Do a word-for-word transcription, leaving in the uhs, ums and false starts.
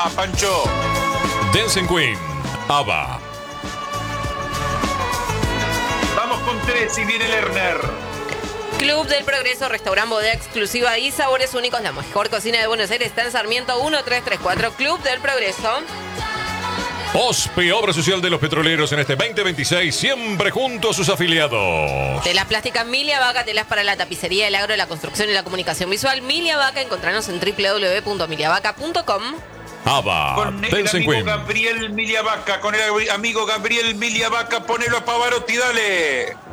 ABBA, Pancho. Dancing Queen, ABBA. Vamos con tres y viene Lerner. Club del Progreso, restaurante, bodega exclusiva y sabores únicos. La mejor cocina de Buenos Aires está en Sarmiento uno tres tres cuatro. Club del Progreso. O S P I, Obra Social de los Petroleros en este veinte veintiséis, siempre junto a sus afiliados. Telas plásticas Milia Vaca, telas para la tapicería, el agro, la construcción y la comunicación visual. Milia Vaca, encontranos en doble u doble u doble u punto milia vaca punto com. ABBA, Con el Dancing amigo Queen. Gabriel Miliavaca, con el amigo Gabriel Miliavaca, ponelo a Pavarotti, dale.